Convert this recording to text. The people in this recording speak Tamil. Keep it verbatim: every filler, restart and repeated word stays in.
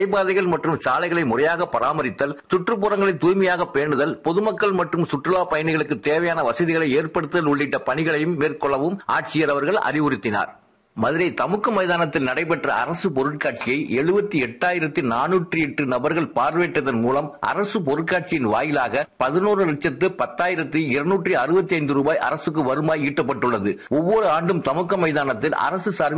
பாதைகள் மற்றும் சாலைகளை முறையாக பராமரித்தல், சுற்றுப்புறங்களை தூய்மையாக பேணுதல், பொதுமக்கள் மற்றும் சுற்றுலா பயணிகளுக்கு தேவையான வசதிகளை ஏற்படுத்துதல் உள்ளிட்ட பணிகளையும் மேற்கொள்ளவும் ஆட்சியர் அவர்கள் அறிவுறுத்தினார். மதுரை தமுக்க மைதானத்தில் நடைபெற்ற அரசு பொருட்காட்சியை எழுபத்தி எட்டாயிரத்தி நானூற்றி எட்டு நபர்கள் பார்வையிட்டதன் மூலம் அரசு பொருட்காட்சியின் வாயிலாக பதினோரு லட்சத்து பத்தாயிரத்தி இருநூற்றி அறுபத்தி ஐந்து ரூபாய் அரசுக்கு வருவாய் ஈட்டப்பட்டுள்ளது. ஒவ்வொரு ஆண்டும் தமுக்க மைதானத்தில் அரசு சார்பில்